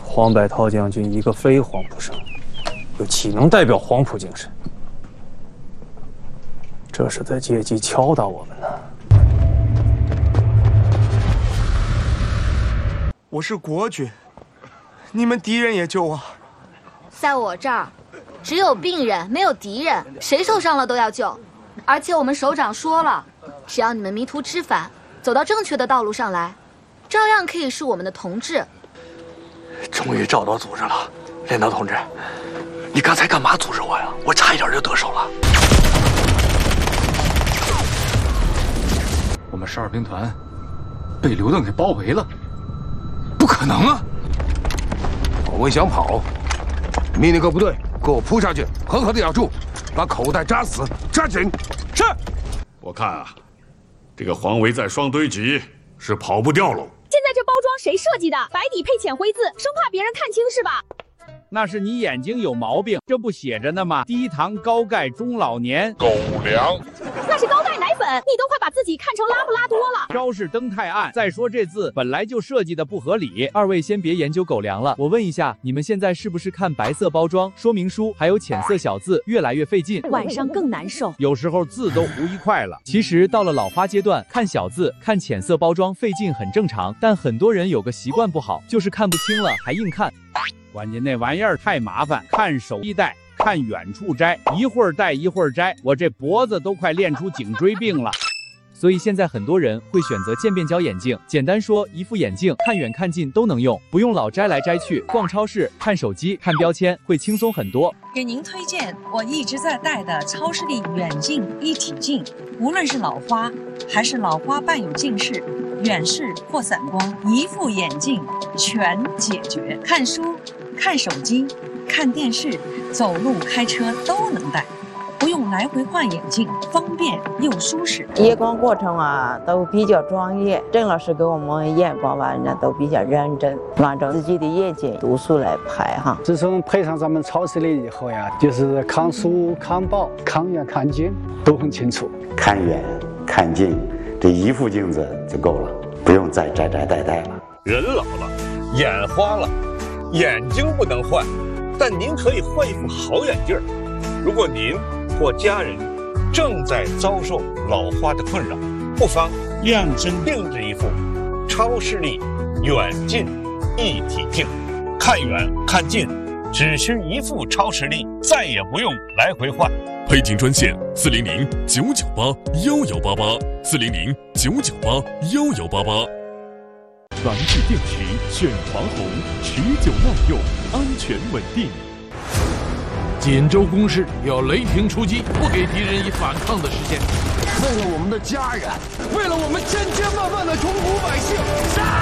黄百韬将军一个非黄埔生，又岂能代表黄埔精神？这是在借机敲打我们呢。 我是国军，你们敌人也救我。 在我这儿，只有病人，没有敌人，谁受伤了都要救。而且我们首长说了，只要你们迷途知返，走到正确的道路上来，照样可以是我们的同志。 终于找到组织了，连长同志，你刚才干嘛阻止我呀？我差一点就得手了。 我们12兵团被刘邓给包围了，不可能啊！ 我们想跑，命令各部队给我扑下去，狠狠地咬住，把口袋扎死，扎紧。是。 我看啊，这个黄维在双堆集是跑不掉喽。 现在这包装谁设计的？白底配浅灰字，生怕别人看清是吧？ 那是你眼睛有毛病，这不写着呢吗？低糖高钙中老年狗粮， 那是高钙奶粉，你都快把自己看成拉布拉多了。 招式灯太暗，再说这字本来就设计的不合理。二位先别研究狗粮了，我问一下，你们现在是不是看白色包装、说明书还有浅色小字越来越费劲， 晚上更难受， 有时候字都糊一块了。其实到了老花阶段，看小字、看浅色包装费劲很正常，但很多人有个习惯不好，就是看不清了还硬看。关键那玩意儿太麻烦，看手一戴，看远处摘，一会儿戴一会儿摘，我这脖子都快练出颈椎病了。所以现在很多人会选择渐变焦眼镜，简单说，一副眼镜看远看近都能用，不用老摘来摘去。逛超市、看手机、看标签会轻松很多。 给您推荐我一直在戴的超视力远近一体镜，无论是老花还是老花伴有近视、远视或散光，一副眼镜全解决。看书、看手机、看电视、走路、开车都能戴，不用来回换眼镜，方便又舒适。 验光过程啊都比较专业，郑老师给我们验光完呢都比较认真，按照自己的眼睛度数来排哈。 自从配上咱们超视力以后呀，就是看书、看报、看远、看近都很清楚。 看远、看近，这一副镜子就够了，不用再摘摘戴戴了。 人老了，眼花了，眼睛不能换，但您可以换一副好眼镜。如果您或家人正在遭受老花的困扰，不妨量身定制一副超视力远近一体镜，看远看近只需一副超视力，再也不用来回换。 配镜专线400-998-1188，400-998-1188。 蓝智电池选华虹，持久耐用，安全稳定。 锦州攻势要雷霆出击，不给敌人以反抗的时间。 为了我们的家人，为了我们千千万万的中国百姓，杀！